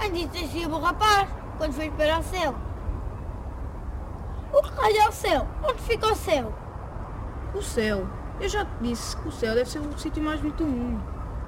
também disse o rapaz quando foi para o céu. O que raio é o céu? Onde fica o céu? O céu. Eu já te disse que o céu deve ser o sítio mais bonito do mundo.